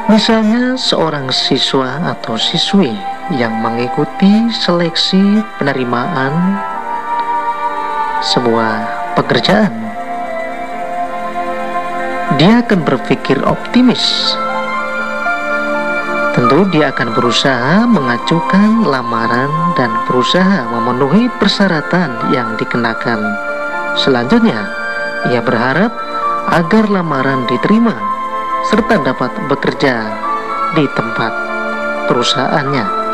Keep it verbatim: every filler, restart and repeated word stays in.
Misalnya seorang siswa atau siswi yang mengikuti seleksi penerimaan sebuah pekerjaan, dia akan berpikir optimis. Tentu dia akan berusaha mengajukan lamaran dan berusaha memenuhi persyaratan yang dikenakan. Selanjutnya, ia berharap agar lamaran diterima serta dapat bekerja di tempat perusahaannya.